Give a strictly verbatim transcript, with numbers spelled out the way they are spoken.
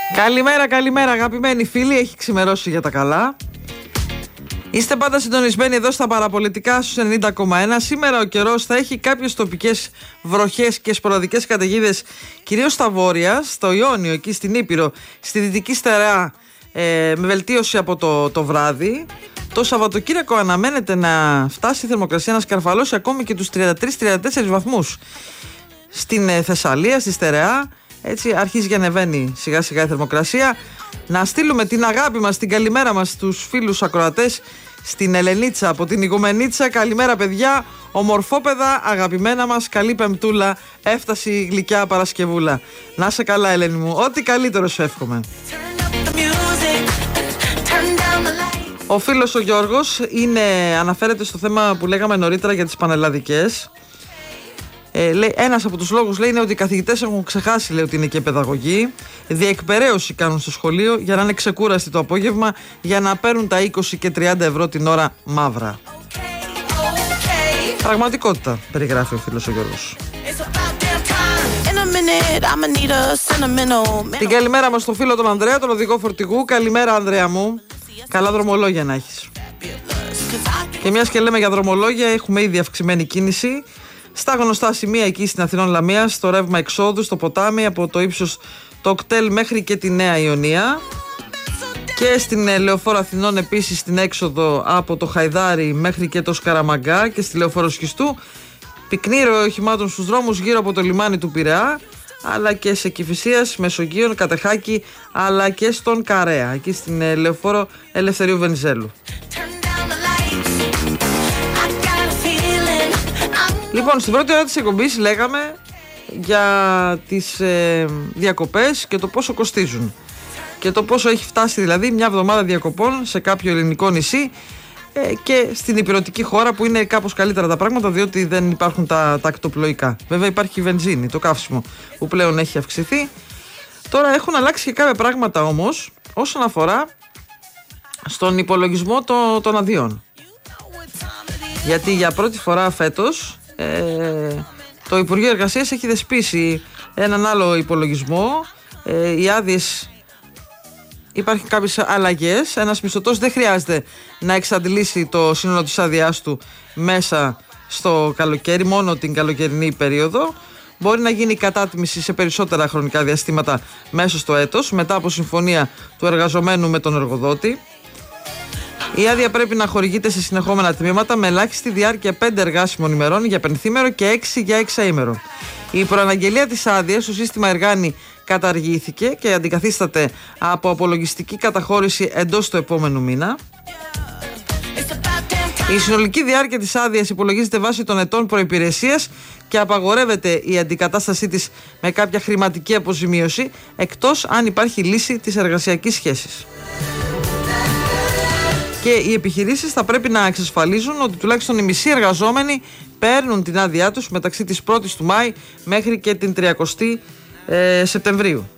Καλημέρα, καλημέρα αγαπημένοι φίλοι, έχει ξημερώσει για τα καλά. Είστε πάντα συντονισμένοι εδώ στα παραπολιτικά στους ενενήντα κόμμα ένα. Σήμερα ο καιρός θα έχει κάποιες τοπικές βροχές και σποραδικές καταιγίδες, κυρίως στα βόρεια, στο Ιόνιο, εκεί στην Ήπειρο, στη Δυτική Στερεά, ε, με βελτίωση από το, το βράδυ. Το Σαββατοκύριακο αναμένεται να φτάσει η θερμοκρασία να σκαρφαλώσει ακόμη και τους τριάντα τρεις τριάντα τέσσερις βαθμούς. Στην ε, Θεσσαλία, στη Στερεά, έτσι αρχίζει και ανεβαίνει σιγά σιγά η θερμοκρασία. Να στείλουμε την αγάπη μας, την καλημέρα μας στους φίλους ακροατές, στην Ελενίτσα από την Ηγουμενίτσα. Καλημέρα παιδιά, ομορφόπαιδα, αγαπημένα μας, καλή πεμπτούλα, έφτασε η γλυκιά Παρασκευούλα. Να σε καλά Ελένη μου, ό,τι καλύτερο σου εύχομαι. Ο φίλος ο Γιώργος είναι, αναφέρεται στο θέμα που λέγαμε νωρίτερα για τις πανελλαδικές. Ε, λέει, ένας από τους λόγους λέει είναι ότι οι καθηγητές έχουν ξεχάσει, λέει, ότι είναι και παιδαγωγοί. Διεκπεραίωση κάνουν στο σχολείο για να είναι ξεκούραστοι το απόγευμα, για να παίρνουν τα είκοσι και τριάντα ευρώ την ώρα μαύρα. Okay, okay. Πραγματικότητα περιγράφει ο φίλος ο Γιώργος. Την καλημέρα μας στο φίλο τον Ανδρέα, τον οδηγό φορτηγού. Καλημέρα Ανδρέα μου. Καλά δρομολόγια να έχεις. Και μιας και λέμε για δρομολόγια, έχουμε ήδη αυξημένη κίνηση στα γνωστά σημεία εκεί στην Αθηνών Λαμίας, στο ρεύμα εξόδου, στο ποτάμι, από το ύψος το κτέλ μέχρι και τη Νέα Ιωνία. Και στην Λεωφόρο Αθηνών επίσης στην έξοδο από το Χαϊδάρι μέχρι και το Σκαραμαγκά, και στη Λεωφόρο Σχιστού πυκνή ροή οχημάτων στους δρόμους γύρω από το λιμάνι του Πειραιά, αλλά και σε Κηφισίας, Μεσογείων, Κατεχάκη, αλλά και στον Καρέα, εκεί στην Λεωφόρο Ελευθερίου Βενιζέλου. Λοιπόν, στην πρώτη ώρα της εκπομπής λέγαμε για τις ε, διακοπές και το πόσο κοστίζουν και το πόσο έχει φτάσει δηλαδή μια εβδομάδα διακοπών σε κάποιο ελληνικό νησί ε, και στην ηπειρωτική χώρα, που είναι κάπως καλύτερα τα πράγματα διότι δεν υπάρχουν τα, τα ακτοπλοϊκά. Βέβαια υπάρχει η βενζίνη, το καύσιμο που πλέον έχει αυξηθεί. Τώρα έχουν αλλάξει και κάποια πράγματα όμως όσον αφορά στον υπολογισμό το, των αδειών, γιατί για πρώτη φορά φέτος Ε, το Υπουργείο Εργασίας έχει δεσπίσει έναν άλλο υπολογισμό. ε, Οι άδειες, υπάρχουν κάποιες αλλαγές. Ένας μισθωτός δεν χρειάζεται να εξαντλήσει το σύνολο της άδειάς του μέσα στο καλοκαίρι, μόνο την καλοκαιρινή περίοδο. Μπορεί να γίνει κατάτμιση σε περισσότερα χρονικά διαστήματα μέσα στο έτος, μετά από συμφωνία του εργαζομένου με τον εργοδότη. Η άδεια πρέπει να χορηγείται σε συνεχόμενα τμήματα με ελάχιστη διάρκεια πέντε εργάσιμων ημερών για πενθήμερο και έξι για εξαήμερο. Η προαναγγελία της άδειας στο σύστημα Εργάνη καταργήθηκε και αντικαθίσταται από απολογιστική καταχώρηση εντός του επόμενου μήνα. Η συνολική διάρκεια της άδειας υπολογίζεται βάσει των ετών προϋπηρεσίας και απαγορεύεται η αντικατάστασή της με κάποια χρηματική αποζημίωση, εκτός αν υπάρχει λύση της εργασιακής σχέσης. Και οι επιχειρήσεις θα πρέπει να εξασφαλίζουν ότι τουλάχιστον οι μισοί εργαζόμενοι παίρνουν την άδειά τους μεταξύ της πρώτης του Μάη μέχρι και την τριαντάτη ε, Σεπτεμβρίου.